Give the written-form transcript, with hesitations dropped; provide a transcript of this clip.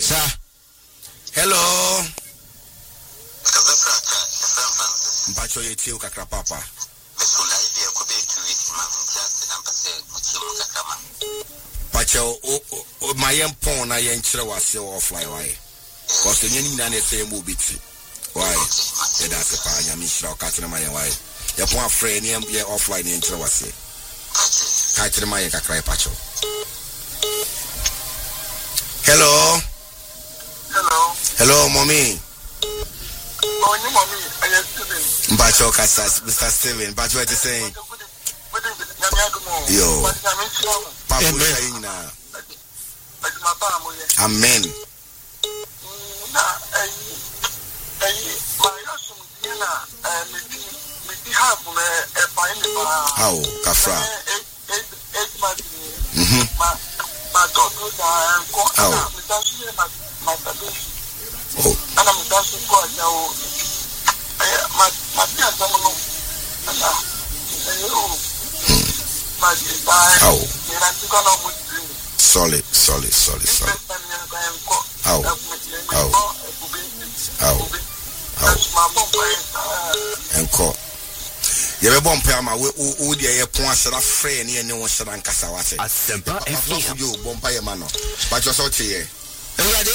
Sir. Hello. Mpacho yetio kakra papa. Pacho o mayem pon na yen kire wase offline why. Cause the nyini na say mo biti. Why? Yeah, that's a pa nyami shira o katire mayen why. Ya pon afre ni ye offline yen kire wase. Katire mayen kakra pacho. Hello. Hello, mommy. Oh, you mommy, I am Steven. Mbacho Kasas, Mr. Steven. Mbacho what you saying? Yo. Papa, amen. How, Kafra? Oh. And I'm dancing for now. Solid. Encore. You have one pair, my would you point a friend near no one shall answer what I said. You, Bompire Mano. But you're so here.